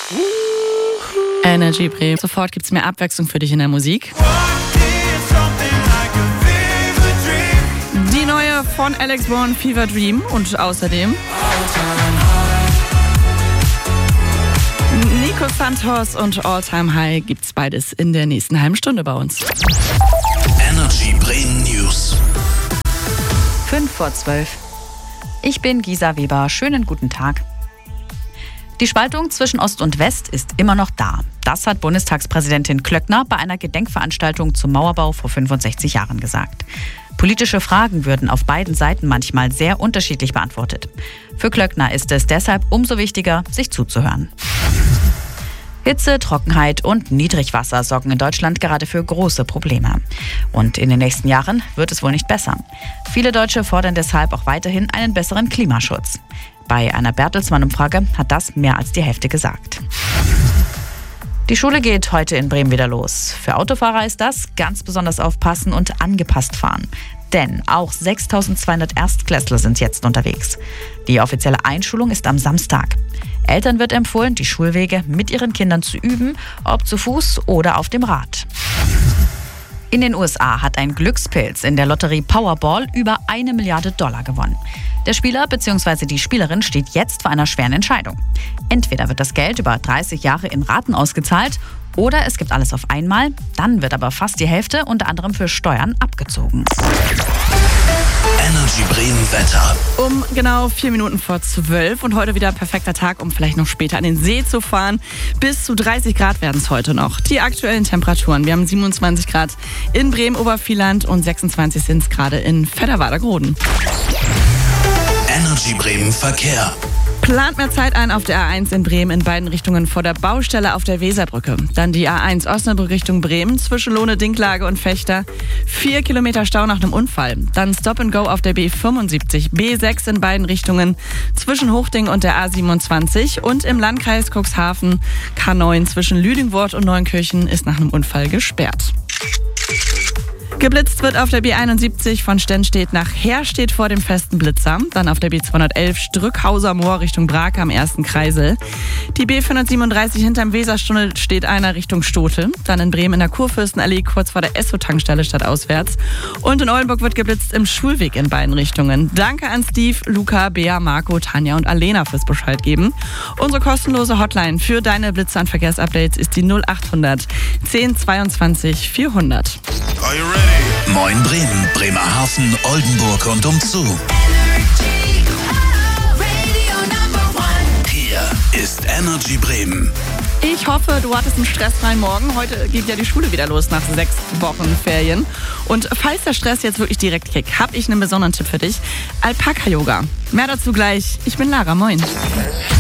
Energy Bremen. Sofort gibt's mehr Abwechslung für dich in der Musik. Die neue von Alex Bourne, Fever Dream. Und außerdem Nico Santos und All Time High gibt's beides in der nächsten halben Stunde bei uns. Energy Bremen News. 5:12. Ich bin Gisa Weber. Schönen guten Tag. Die Spaltung zwischen Ost und West ist immer noch da. Das hat Bundestagspräsidentin Klöckner bei einer Gedenkveranstaltung zum Mauerbau vor 65 Jahren gesagt. Politische Fragen würden auf beiden Seiten manchmal sehr unterschiedlich beantwortet. Für Klöckner ist es deshalb umso wichtiger, sich zuzuhören. Hitze, Trockenheit und Niedrigwasser sorgen in Deutschland gerade für große Probleme. Und in den nächsten Jahren wird es wohl nicht besser. Viele Deutsche fordern deshalb auch weiterhin einen besseren Klimaschutz. Bei einer Bertelsmann-Umfrage hat das mehr als die Hälfte gesagt. Die Schule geht heute in Bremen wieder los. Für Autofahrer ist das ganz besonders aufpassen und angepasst fahren. Denn auch 6.200 Erstklässler sind jetzt unterwegs. Die offizielle Einschulung ist am Samstag. Eltern wird empfohlen, die Schulwege mit ihren Kindern zu üben, ob zu Fuß oder auf dem Rad. In den USA hat ein Glückspilz in der Lotterie Powerball über $1 Milliarde gewonnen. Der Spieler bzw. die Spielerin steht jetzt vor einer schweren Entscheidung. Entweder wird das Geld über 30 Jahre in Raten ausgezahlt oder es gibt alles auf einmal, dann wird aber fast die Hälfte unter anderem für Steuern abgezogen. Energy Bremen Wetter. Um genau 4 Minuten vor 12 und heute wieder ein perfekter Tag, um vielleicht noch später an den See zu fahren. Bis zu 30 Grad werden es heute noch. Die aktuellen Temperaturen. Wir haben 27 Grad in Bremen-Obervieland und 26 sind es gerade in Fedderwader-Groden. Energy Bremen Verkehr. Plant mehr Zeit ein auf der A1 in Bremen in beiden Richtungen vor der Baustelle auf der Weserbrücke. Dann die A1 Osnabrück Richtung Bremen zwischen Lohne, Dinklage und Fechter. 4 Kilometer Stau nach einem Unfall. Dann Stop and Go auf der B75, B6 in beiden Richtungen zwischen Hochding und der A27. Und im Landkreis Cuxhaven K9 zwischen Lüdingwort und Neunkirchen ist nach einem Unfall gesperrt. Geblitzt wird auf der B71 von Stennstedt nach Herstedt vor dem festen Blitzer. Dann auf der B211 Strückhauser Moor Richtung Brake am ersten Kreisel. Die B437 hinterm Weserstunnel steht einer Richtung Stote. Dann in Bremen in der Kurfürstenallee kurz vor der Esso-Tankstelle stadtauswärts. Und in Oldenburg wird geblitzt im Schulweg in beiden Richtungen. Danke an Steve, Luca, Bea, Marco, Tanja und Alena fürs Bescheid geben. Unsere kostenlose Hotline für deine Blitzer- und Verkehrsupdates ist die 0800 10 22 400. Are you ready? Moin Bremen, Bremerhaven, Oldenburg und umzu. Hier ist Energy Bremen. Ich hoffe, du hattest einen stressfreien Morgen. Heute geht ja die Schule wieder los nach 6 Wochen Ferien. Und falls der Stress jetzt wirklich direkt kickt, habe ich einen besonderen Tipp für dich. Alpaka-Yoga. Mehr dazu gleich. Ich bin Lara, moin.